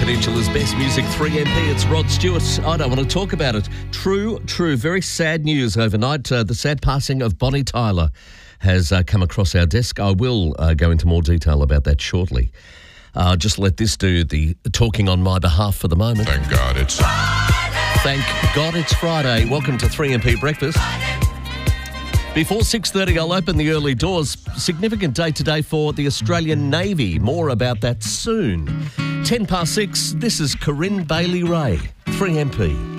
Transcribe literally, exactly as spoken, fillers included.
Peninsulas Best Music three M P. It's Rod Stewart. I don't want to talk about it. True, true. Very sad news overnight. Uh, the sad passing of Bonnie Tyler has uh, come across our desk. I will uh, go into more detail about that shortly. Uh, just let this do the talking on my behalf for the moment. Thank God it's Friday. Thank God it's Friday. Welcome to three M P Breakfast. Before six thirty, I'll open the early doors. Significant day today for the Australian Navy. More about that soon. ten past six, this is Corinne Bailey Ray, three M P.